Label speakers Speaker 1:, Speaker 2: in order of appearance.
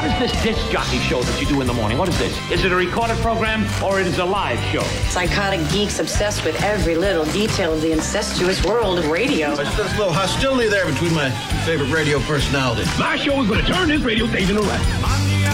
Speaker 1: What is this disc jockey show that you do in the morning? What is this? Is it a recorded program or it is a live show?
Speaker 2: Psychotic geeks obsessed with every little detail of the incestuous world of radio.
Speaker 3: There's a little hostility there between my favorite radio personalities.
Speaker 1: My show is going to turn this radio station around.